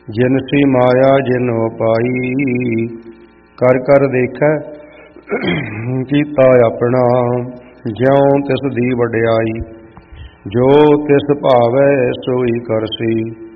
ਜਿਨਸੀ ਮਾਇਆ ਜਿਨ ਪਾਈ। ਕਰ ਕਰ ਦੇਖੈ ਕੀਤਾ ਆਪਣਾ, ਜਿਉ ਤਿਸ ਦੀ ਵਡਿਆਈ। ਜੋ ਤਿਸ ਭਾਵੈ ਸੋਈ ਕਰਸੀ।